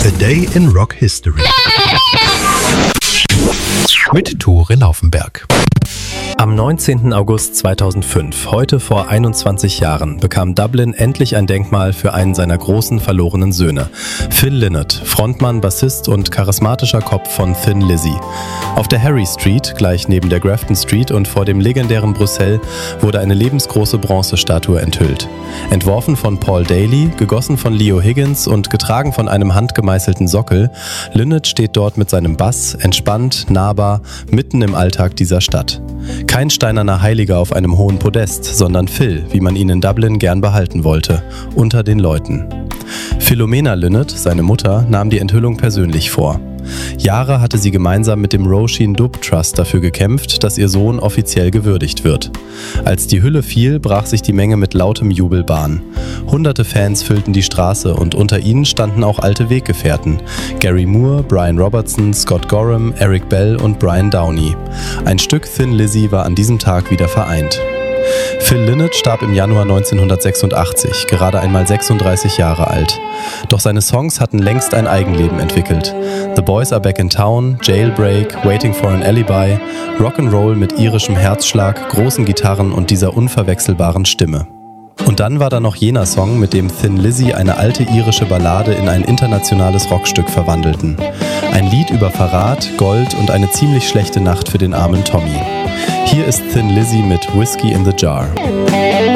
A Day in Rock History mit Tore Laufenberg. Am 19. August 2005, heute vor 21 Jahren, bekam Dublin endlich ein Denkmal für einen seiner großen verlorenen Söhne. Phil Lynott, Frontmann, Bassist und charismatischer Kopf von Thin Lizzy. Auf der Harry Street, gleich neben der Grafton Street und vor dem legendären Bruxelles, wurde eine lebensgroße Bronzestatue enthüllt. Entworfen von Paul Daly, gegossen von Leo Higgins und getragen von einem handgemeißelten Sockel, Lynott steht dort mit seinem Bass, entspannt, nahbar, mitten im Alltag dieser Stadt. Kein steinerner Heiliger auf einem hohen Podest, sondern Phil, wie man ihn in Dublin gern behalten wollte, unter den Leuten. Philomena Lynott, seine Mutter, nahm die Enthüllung persönlich vor. Jahre hatte sie gemeinsam mit dem Roisin Dubh Trust dafür gekämpft, dass ihr Sohn offiziell gewürdigt wird. Als die Hülle fiel, brach sich die Menge mit lautem Jubel Bahn. Hunderte Fans füllten die Straße und unter ihnen standen auch alte Weggefährten. Gary Moore, Brian Robertson, Scott Gorham, Eric Bell und Brian Downey. Ein Stück Thin Lizzy war an diesem Tag wieder vereint. Phil Lynott starb im Januar 1986, gerade einmal 36 Jahre alt. Doch seine Songs hatten längst ein Eigenleben entwickelt. The Boys Are Back in Town, Jailbreak, Waiting for an Alibi, Rock'n'Roll mit irischem Herzschlag, großen Gitarren und dieser unverwechselbaren Stimme. Und dann war da noch jener Song, mit dem Thin Lizzy eine alte irische Ballade in ein internationales Rockstück verwandelten. Ein Lied über Verrat, Gold und eine ziemlich schlechte Nacht für den armen Tommy. Hier ist Thin Lizzy mit Whiskey in the Jar.